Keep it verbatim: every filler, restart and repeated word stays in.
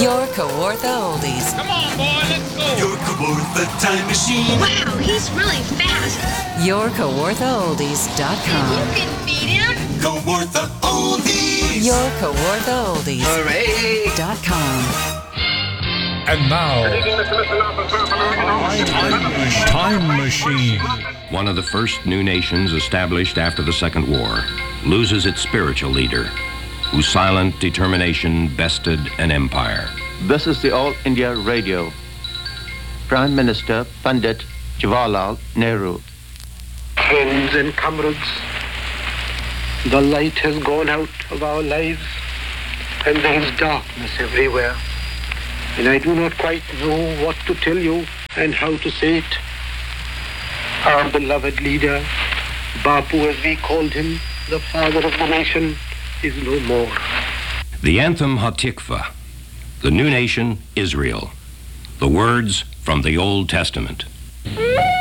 Your Kawartha Oldies. Come on, boy, let's go. Your Kawartha Time Machine. Wow, he's really fast. Your Kawartha Oldies dot com. You can beat him. Kawartha Oldies. Your Kawartha Oldies. Hooray! Dot com. And now, Time Machine. One of the first new nations established after the Second War loses its spiritual leader, whose silent determination bested an empire. This is the All India Radio. Prime Minister Pandit Jawaharlal Nehru. Friends and comrades, the light has gone out of our lives and there is darkness everywhere. And I do not quite know what to tell you and how to say it. Our beloved leader, Bapu as we called him, the father of the nation, is no more. The anthem Hatikva, the new nation Israel, the words from the Old Testament.